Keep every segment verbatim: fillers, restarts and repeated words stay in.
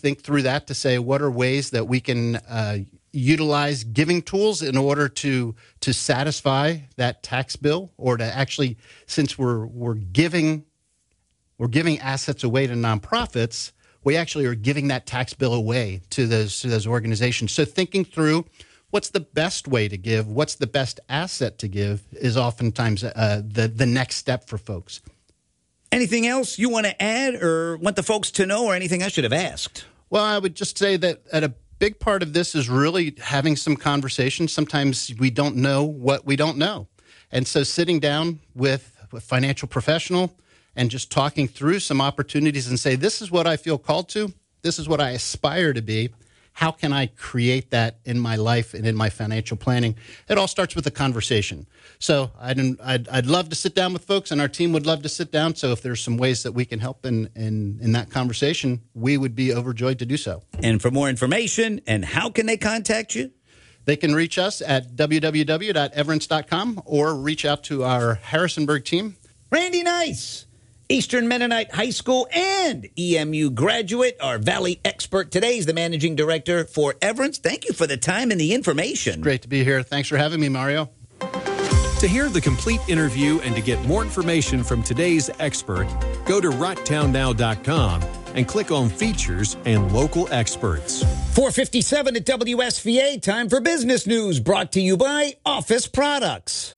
think through that to say what are ways that we can uh, utilize giving tools in order to to satisfy that tax bill, or to actually, since we're we're giving we're giving assets away to nonprofits, we actually are giving that tax bill away to those to those organizations. So thinking through what's the best way to give, what's the best asset to give, is oftentimes uh, the the next step for folks. Anything else you want to add or want the folks to know, or anything I should have asked? Well, I would just say that at a big part of this is really having some conversations. Sometimes we don't know what we don't know. And so sitting down with a financial professional and just talking through some opportunities and say, this is what I feel called to. This is what I aspire to be. How can I create that in my life and in my financial planning? It all starts with a conversation. So I'd, I'd, I'd love to sit down with folks, and our team would love to sit down. So if there's some ways that we can help in, in, in that conversation, we would be overjoyed to do so. And for more information, and how can they contact you? They can reach us at w w w dot everence dot com or reach out to our Harrisonburg team. Randy Nice, Eastern Mennonite High School and E M U graduate, our Valley expert today. He's the managing director for Everence. Thank you for the time and the information. It's great to be here. Thanks for having me, Mario. To hear the complete interview and to get more information from today's expert, go to rocktown now dot com and click on Features and Local Experts. four fifty-seven at W S V A. Time for business news, brought to you by Office Products.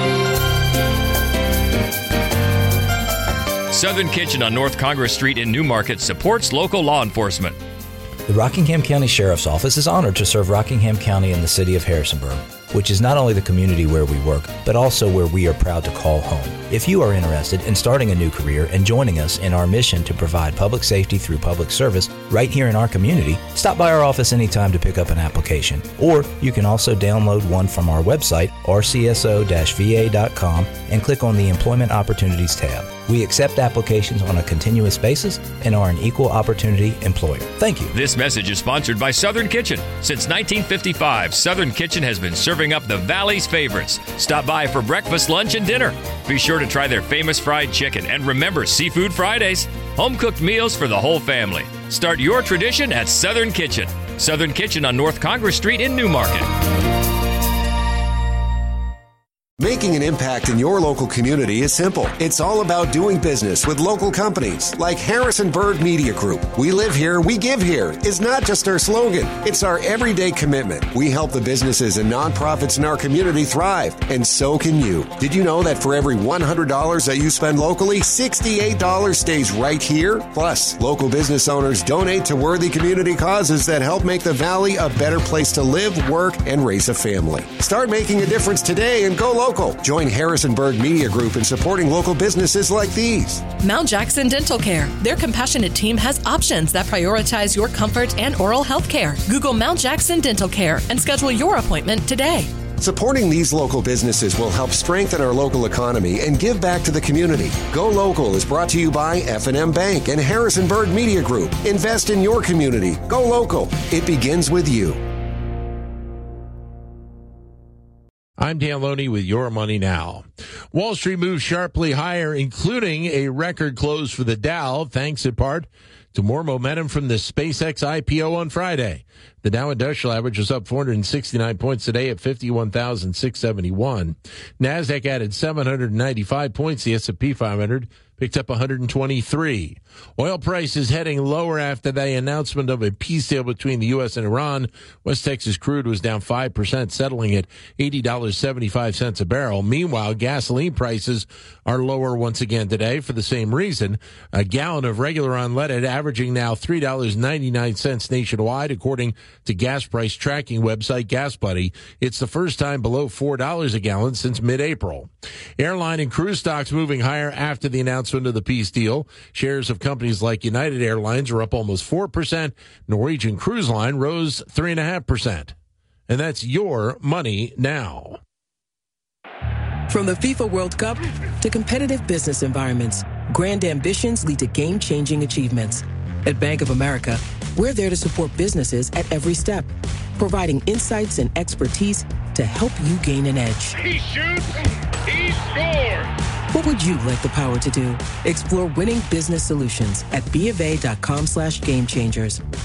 Southern Kitchen on North Congress Street in Newmarket supports local law enforcement. The Rockingham County Sheriff's Office is honored to serve Rockingham County and the city of Harrisonburg, which is not only the community where we work, but also where we are proud to call home. If you are interested in starting a new career and joining us in our mission to provide public safety through public service right here in our community, stop by our office anytime to pick up an application. Or you can also download one from our website, r c s o dash v a dot com, and click on the Employment Opportunities tab. We accept applications on a continuous basis and are an equal opportunity employer. Thank you. This message is sponsored by Southern Kitchen. Since nineteen fifty-five, Southern Kitchen has been serving up the Valley's favorites. Stop by for breakfast, lunch, and dinner. Be sure to try their famous fried chicken, and remember Seafood Fridays. Home-cooked meals for the whole family. Start your tradition at Southern Kitchen. Southern Kitchen on North Congress Street in Newmarket. Making an impact in your local community is simple. It's all about doing business with local companies like Harrisonburg Media Group. We live here, we give here is not just our slogan. It's our everyday commitment. We help the businesses and nonprofits in our community thrive, and so can you. Did you know that for every one hundred dollars that you spend locally, sixty-eight dollars stays right here? Plus, local business owners donate to worthy community causes that help make the Valley a better place to live, work, and raise a family. Start making a difference today and go local. Join Harrisonburg Media Group in supporting local businesses like these. Mount Jackson Dental Care. Their compassionate team has options that prioritize your comfort and oral health care. Google Mount Jackson Dental Care and schedule your appointment today. Supporting these local businesses will help strengthen our local economy and give back to the community. Go Local is brought to you by F and M Bank and Harrisonburg Media Group. Invest in your community. Go local. It begins with you. I'm Dan Loney with Your Money Now. Wall Street moves sharply higher, including a record close for the Dow, thanks in part to more momentum from the SpaceX I P O on Friday. The Dow Industrial Average was up four hundred sixty-nine points today at fifty-one thousand six hundred seventy-one. NASDAQ added seven hundred ninety-five points. The S and P five hundred picked up one hundred twenty-three. Oil prices heading lower after the announcement of a peace deal between the U S and Iran. West Texas crude was down five percent, settling at eighty dollars and seventy-five cents a barrel. Meanwhile, gasoline prices are lower once again today for the same reason. A gallon of regular unleaded averaging now three dollars and ninety-nine cents nationwide, according to gas price tracking website GasBuddy. It's the first time below four dollars a gallon since mid-April. Airline and cruise stocks moving higher after the announcement of the peace deal. Shares of companies like United Airlines are up almost four percent. Norwegian Cruise Line rose three point five percent. And that's Your Money Now. From the FIFA World Cup to competitive business environments, grand ambitions lead to game-changing achievements. At Bank of America, we're there to support businesses at every step, providing insights and expertise to help you gain an edge. He shoots, he scores! What would you like the power to do? Explore winning business solutions at B of A dot com slash game changers.